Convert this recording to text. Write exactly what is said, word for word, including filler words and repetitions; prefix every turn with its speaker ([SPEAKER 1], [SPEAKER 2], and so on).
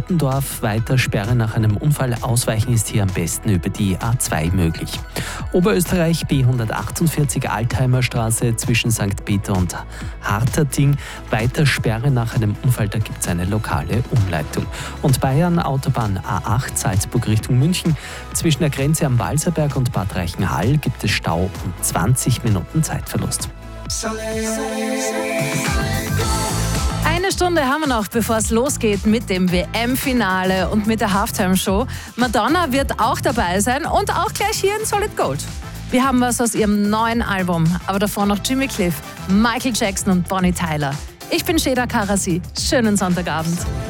[SPEAKER 1] Mittendorf weiter Sperre nach einem Unfall. Ausweichen ist hier am besten über die A zwei möglich. Oberösterreich B hundertachtundvierzig Altheimer Straße zwischen Sankt Peter und Harterting. Weiter Sperre nach einem Unfall, da gibt es eine lokale Umleitung. Und Bayern Autobahn A acht Salzburg Richtung München. Zwischen der Grenze am Walserberg und Bad Reichenhall gibt es Stau und zwanzig Minuten Zeitverlust.
[SPEAKER 2] Eine Stunde haben wir noch, bevor es losgeht mit dem W M-Finale und mit der Halftime-Show. Madonna wird auch dabei sein und auch gleich hier in Solid Gold. Wir haben was aus ihrem neuen Album, aber davor noch Jimmy Cliff, Michael Jackson und Bonnie Tyler. Ich bin Sheda Karasi. Schönen Sonntagabend.